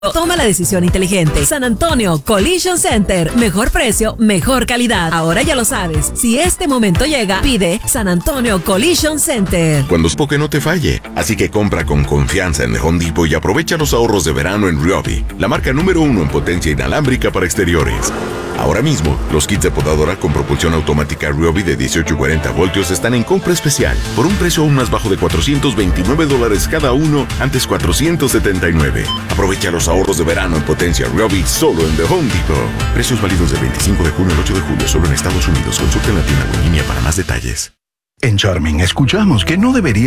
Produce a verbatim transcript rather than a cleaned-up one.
Toma la decisión inteligente. San Antonio Collision Center. Mejor precio, mejor calidad. Ahora ya lo sabes. Si este momento llega, pide San Antonio Collision Center. Cuando es que no te falle. Así que compra con confianza en The Home Depot y aprovecha los ahorros de verano en Ryobi, la marca número uno en potencia inalámbrica para exteriores. Ahora mismo, los kits de podadora con propulsión automática Ryobi de dieciocho y cuarenta voltios están en compra especial por un precio aún más bajo de cuatrocientos veintinueve dólares cada uno, antes cuatrocientos setenta y nueve. Aprovecha los ahorros de verano en potencia Ryobi solo en The Home Depot. Precios válidos del veinticinco de junio al ocho de julio solo en Estados Unidos. Consulta en la tienda o en línea para más detalles. En Charming escuchamos que no debería